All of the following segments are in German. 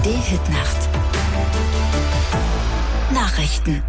ARD-Hitnacht. Nachrichten.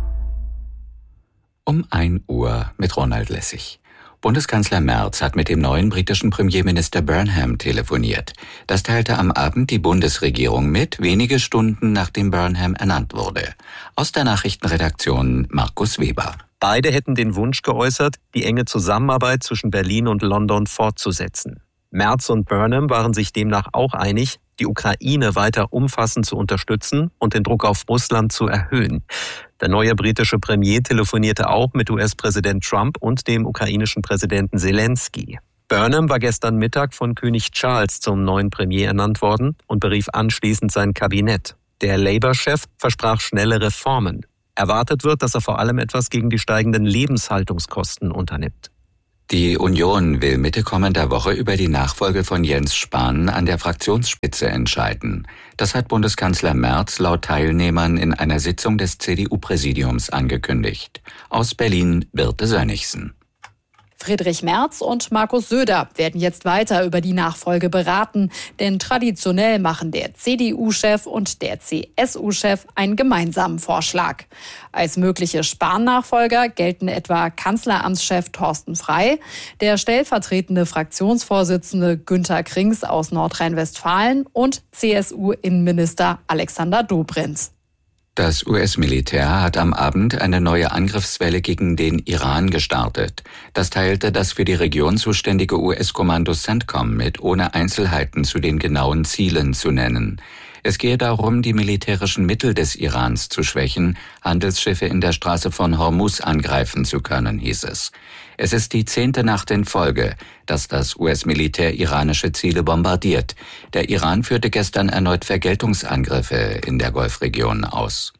Um 1 Uhr mit Ronald Lessig. Bundeskanzler Merz hat mit dem neuen britischen Premierminister Burnham telefoniert. Das teilte am Abend die Bundesregierung mit, wenige Stunden nachdem Burnham ernannt wurde. Aus der Nachrichtenredaktion Markus Weber. Beide hätten den Wunsch geäußert, die enge Zusammenarbeit zwischen Berlin und London fortzusetzen. Merz und Burnham waren sich demnach auch einig, die Ukraine weiter umfassend zu unterstützen und den Druck auf Russland zu erhöhen. Der neue britische Premier telefonierte auch mit US-Präsident Trump und dem ukrainischen Präsidenten Zelensky. Burnham war gestern Mittag von König Charles zum neuen Premier ernannt worden und berief anschließend sein Kabinett. Der Labour-Chef versprach schnelle Reformen. Erwartet wird, dass er vor allem etwas gegen die steigenden Lebenshaltungskosten unternimmt. Die Union will Mitte kommender Woche über die Nachfolge von Jens Spahn an der Fraktionsspitze entscheiden. Das hat Bundeskanzler Merz laut Teilnehmern in einer Sitzung des CDU-Präsidiums angekündigt. Aus Berlin Birte Sönnigsen. Friedrich Merz und Markus Söder werden jetzt weiter über die Nachfolge beraten, denn traditionell machen der CDU-Chef und der CSU-Chef einen gemeinsamen Vorschlag. Als mögliche Spahn-Nachfolger gelten etwa Kanzleramtschef Thorsten Frey, der stellvertretende Fraktionsvorsitzende Günther Krings aus Nordrhein-Westfalen und CSU-Innenminister Alexander Dobrindt. Das US-Militär hat am Abend eine neue Angriffswelle gegen den Iran gestartet. Das teilte das für die Region zuständige US-Kommando CENTCOM mit, ohne Einzelheiten zu den genauen Zielen zu nennen. Es gehe darum, die militärischen Mittel des Irans zu schwächen, Handelsschiffe in der Straße von Hormuz angreifen zu können, hieß es. Es ist die 10. Nacht in Folge, dass das US-Militär iranische Ziele bombardiert. Der Iran führte gestern erneut Vergeltungsangriffe in der Golfregion aus.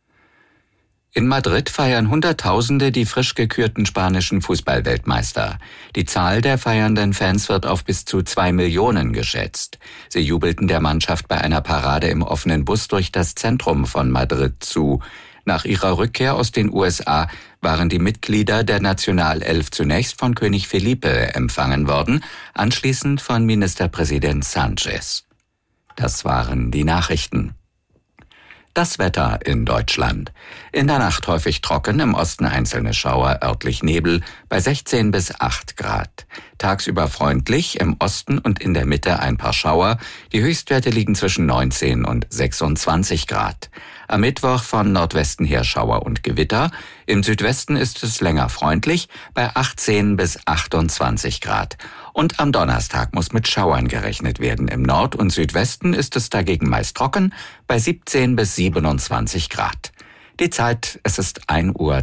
In Madrid feiern Hunderttausende die frisch gekürten spanischen Fußballweltmeister. Die Zahl der feiernden Fans wird auf bis zu 2 Millionen geschätzt. Sie jubelten der Mannschaft bei einer Parade im offenen Bus durch das Zentrum von Madrid zu. Nach ihrer Rückkehr aus den USA waren die Mitglieder der Nationalelf zunächst von König Felipe empfangen worden, anschließend von Ministerpräsident Sánchez. Das waren die Nachrichten. Das Wetter in Deutschland. In der Nacht häufig trocken, im Osten einzelne Schauer, örtlich Nebel, bei 16 bis 8 Grad. Tagsüber freundlich, im Osten und in der Mitte ein paar Schauer. Die Höchstwerte liegen zwischen 19 und 26 Grad. Am Mittwoch von Nordwesten her Schauer und Gewitter. Im Südwesten ist es länger freundlich, bei 18 bis 28 Grad. Und am Donnerstag muss mit Schauern gerechnet werden. Im Nord- und Südwesten ist es dagegen meist trocken, bei 17 bis 27 Grad. Die Zeit, es ist 1:03 Uhr.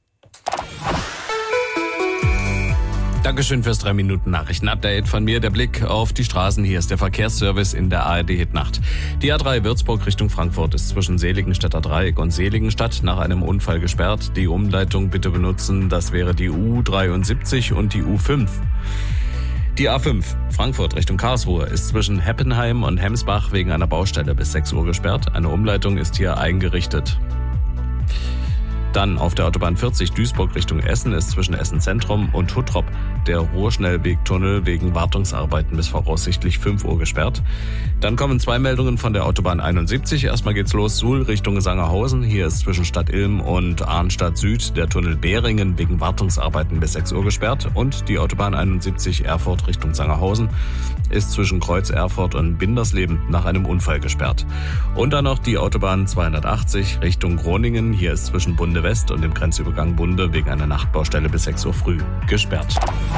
Dankeschön fürs 3-Minuten-Nachrichten-Update von mir. Der Blick auf die Straßen. Hier ist der Verkehrsservice in der ARD-Hitnacht. Die A3 Würzburg Richtung Frankfurt ist zwischen Seligenstädter Dreieck und Seligenstadt nach einem Unfall gesperrt. Die Umleitung bitte benutzen. Das wäre die U73 und die U5. Die A5 Frankfurt Richtung Karlsruhe ist zwischen Heppenheim und Hemsbach wegen einer Baustelle bis 6 Uhr gesperrt. Eine Umleitung ist hier eingerichtet. Dann auf der Autobahn 40 Duisburg Richtung Essen ist zwischen Essen Zentrum und Huttrop der Ruhrschnellwegtunnel wegen Wartungsarbeiten bis voraussichtlich 5 Uhr gesperrt. Dann kommen 2 Meldungen von der Autobahn 71. Erstmal geht's los, Suhl Richtung Sangerhausen. Hier ist zwischen Stadt Ilm und Arnstadt Süd der Tunnel Beringen wegen Wartungsarbeiten bis 6 Uhr gesperrt. Und die Autobahn 71 Erfurt Richtung Sangerhausen ist zwischen Kreuz Erfurt und Bindersleben nach einem Unfall gesperrt. Und dann noch die Autobahn 280 Richtung Groningen. Hier ist zwischen Bunde West und dem Grenzübergang Bunde wegen einer Nachtbaustelle bis 6 Uhr früh gesperrt.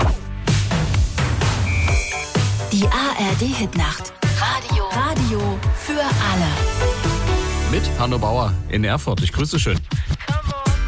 Die ARD-Hitnacht. Radio für alle. Mit Hanno Bauer in Erfurt. Ich grüße schön.